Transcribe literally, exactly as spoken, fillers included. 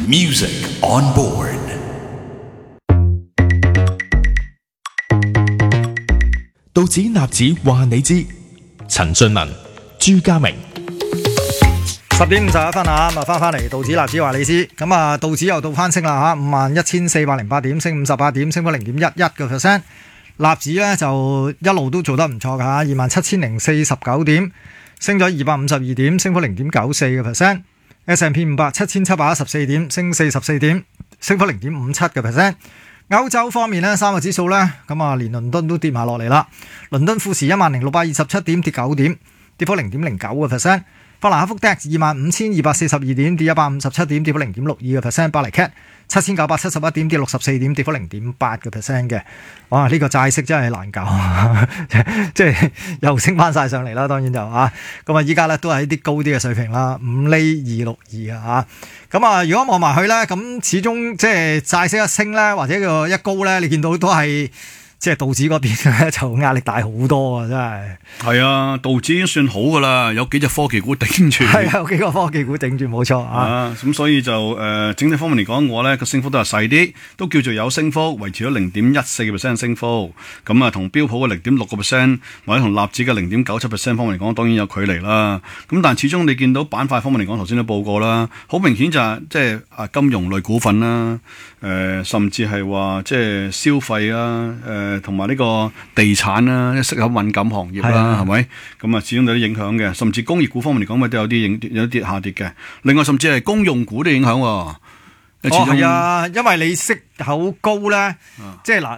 Music on board. 道指納指話你知，陳俊文、朱家明。 十點五十一分啊，咁啊翻翻嚟道指納指話你知，咁啊道指又到翻升啦吓，五萬一千四百零八點，升五十八點，升幅零點一一個 percent。納指咧就一路都做得唔錯噶吓，二萬七千零四十九點，升咗二百五十二點，升幅零點九四個 percent。S and P 五百七千七百一十四點，升四十四點，升幅零點五七個 percent。歐洲方面呢，三個指數呢，咁啊連倫敦都跌埋落嚟啦。倫敦富時一萬零六百二十七點，跌九點，跌幅零點零九個 percent。法蘭克福 D A X 二萬五千二百四十二點，跌一百五十七點，跌幅零點六二個 percent。巴黎 C A T 七千九百七十一點，跌六十四點，跌幅零點八個 percent 嘅。哇！呢、這個債息真係難搞，即係又升翻晒上嚟啦。當然就啊，咁啊依家咧都係一啲高啲嘅水平啦，五厘二六二啊嚇。咁啊，如果望埋去咧，咁始終即係債息一升咧，或者個一高咧，你見到都係。即係道指嗰邊咧就壓力大好多啊！真係係啊，道指已經算好噶啦，有幾隻科技股頂住， 係有幾個科技股頂住，冇錯啊。 咁所以就誒、呃、整體方面嚟講，我咧個升幅都係細啲，都叫做有升幅，維持咗零點一四個 percent 嘅升幅。咁啊，同標普嘅零點六個 percent 或者同納指嘅零點九七 percent 方面嚟講，當然有距離啦。咁但係始終你見到板塊方面嚟講，頭先都報過啦，好明顯就係、是、即係啊金融類股份啦，誒、呃、甚至係話即係消費啦，誒、呃。同埋呢個地產啦，啲息口敏感行業啦，係咪？咁啊，始終有啲影響嘅。甚至工業股方面嚟講，咪都有啲影，有啲下跌嘅。另外，甚至係公用股都影響喎。 哦，係啊，因為你息口高咧，啊、即係嗱，